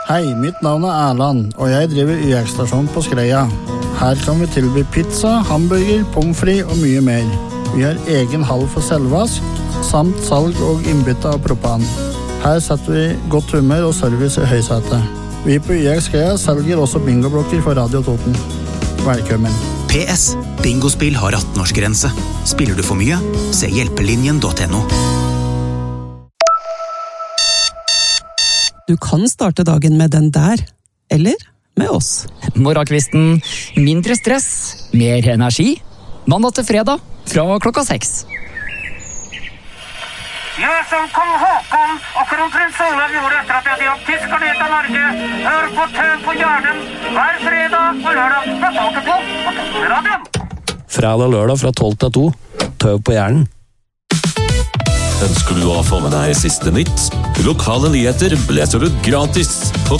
Hei, mitt navn Erland, og jeg driver YX-stasjon på Skreia. Her kan vi tilby pizza, hamburger, pommes frites og mye mer. Vi har egen hall for selvvask, samt salg og innbytte av propan. Her setter vi godt humør og service i høysetet. Vi på YX Skreia selger også bingoblokker for Radio Toten. Velkommen. PS. Bingospill har 18-årsgrense. Spiller du for mye? Se hjelpelinjen.no. Du kan starte dagen med den der, eller med oss. Morgenkvisten, mindre stress, mer energi. Mandag til fredag, fra 6:00. Gjør som kong Håkon og kronprins Olav gjorde etter at de hadde tyskerne ut av Norge. Hør på Tøv på Hjernen hver fredag og lørdag fra 12 til 2 på Totenradioen. Fredag og lørdag fra 12 til 2. Tøv på Hjernen. Ønsker du å få med deg siste nytt? Lokale nyheter leser du gratis på